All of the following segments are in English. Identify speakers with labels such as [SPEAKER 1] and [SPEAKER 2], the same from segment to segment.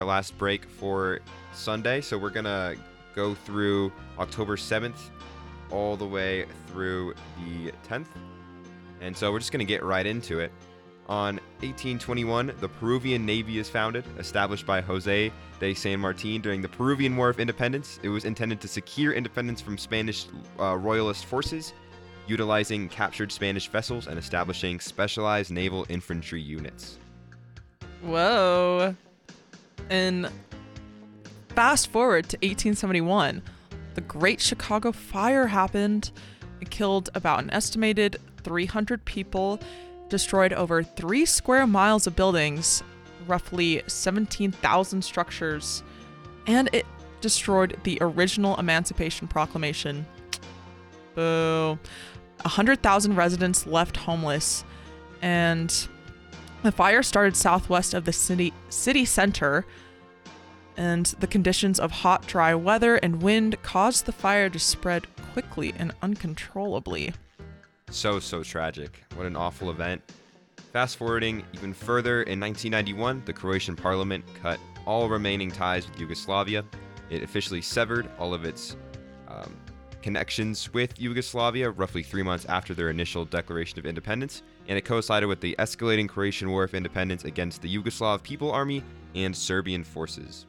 [SPEAKER 1] our last break for Sunday. So we're going to go through October 7th all the way through the 10th. And so we're just going to get right into it. On 1821, the Peruvian Navy is founded, established by José de San Martín during the Peruvian War of Independence. It was intended to secure independence from Spanish royalist forces, utilizing captured Spanish vessels and establishing specialized naval infantry units.
[SPEAKER 2] Whoa. And fast forward to 1871, the Great Chicago Fire happened. It killed about an estimated 300 people, destroyed over 3 square miles of buildings, roughly 17,000 structures, and it destroyed the original Emancipation Proclamation. Boo. 100,000 residents left homeless, and the fire started southwest of the city center, and the conditions of hot, dry weather and wind caused the fire to spread quickly and uncontrollably.
[SPEAKER 1] So tragic. What an awful event. Fast forwarding even further, in 1991, the Croatian parliament cut all remaining ties with Yugoslavia. It officially severed all of its connections with Yugoslavia roughly 3 months after their initial declaration of independence, and it coincided with the escalating Croatian War of Independence against the Yugoslav People Army and Serbian forces.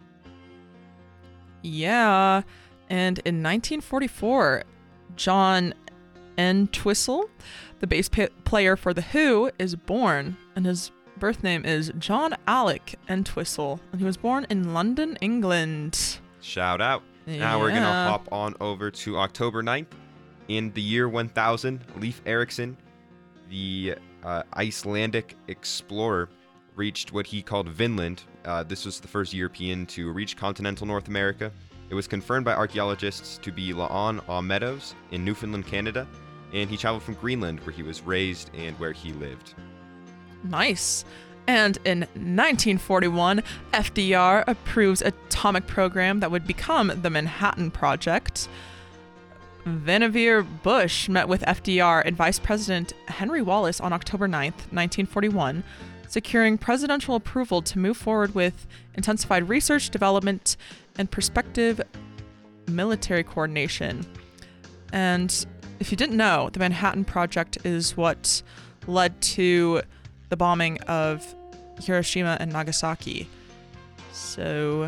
[SPEAKER 2] Yeah, and in 1944, John Entwistle, the bass player for The Who, is born, and his birth name is John Alec Entwistle, and he was born in London, England.
[SPEAKER 1] Shout out. Now we're going to hop on over to October 9th. In the year 1000, Leif Erikson, the Icelandic explorer, reached what he called Vinland. This was the first European to reach continental North America. It was confirmed by archaeologists to be La'an Au Meadows in Newfoundland, Canada, and he traveled from Greenland, where he was raised and where he lived.
[SPEAKER 2] Nice. And in 1941, FDR approves an atomic program that would become the Manhattan Project. Vannevar Bush met with FDR and Vice President Henry Wallace on October 9th, 1941, securing presidential approval to move forward with intensified research, development, and prospective military coordination. And if you didn't know, the Manhattan Project is what led to the bombing of Hiroshima and Nagasaki. So,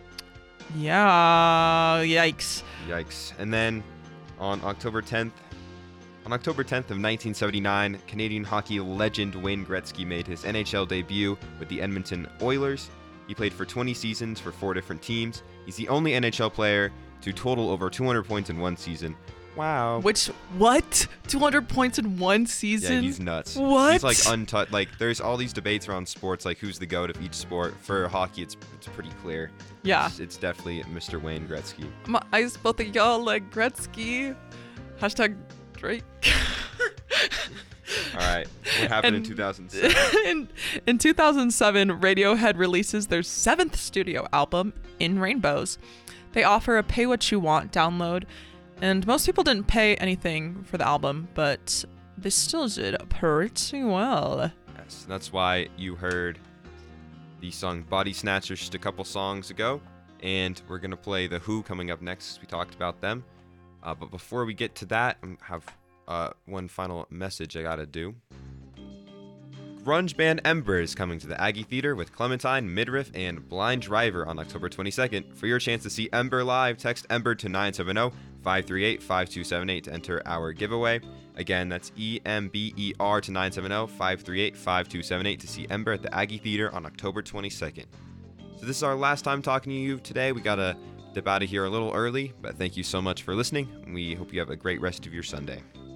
[SPEAKER 2] yeah, yikes.
[SPEAKER 1] Yikes. And then on October 10th of 1979, Canadian hockey legend Wayne Gretzky made his NHL debut with the Edmonton Oilers. He played for 20 seasons for 4 different teams. He's the only NHL player to total over 200 points in one season. Wow.
[SPEAKER 2] What? 200 points in one season?
[SPEAKER 1] Yeah, he's nuts.
[SPEAKER 2] What?
[SPEAKER 1] He's like untouched. Like, there's all these debates around sports, like who's the GOAT of each sport. For hockey, it's pretty clear.
[SPEAKER 2] Yeah.
[SPEAKER 1] It's definitely Mr. Wayne Gretzky.
[SPEAKER 2] My eyes both of y'all like Gretzky. Hashtag Drake.
[SPEAKER 1] All right. What happened in 2007?
[SPEAKER 2] In 2007, Radiohead releases their 7th studio album, In Rainbows. They offer a pay-what-you-want download, and most people didn't pay anything for the album, but they still did pretty well.
[SPEAKER 1] Yes, that's why you heard the song Body Snatchers just a couple songs ago, and we're going to play The Who coming up next. We talked about them. But before we get to that, I have one final message I got to do. Grunge band Ember is coming to the Aggie Theater with Clementine, Midriff, and Blind Driver on October 22nd. For your chance to see Ember live, text Ember to 970-538-5278 to enter our giveaway. Again, that's EMBER to 970-538-5278 to see Ember at the Aggie Theater on October 22nd. So this is our last time talking to you today. We got to dip out of here a little early, but thank you so much for listening. We hope you have a great rest of your Sunday.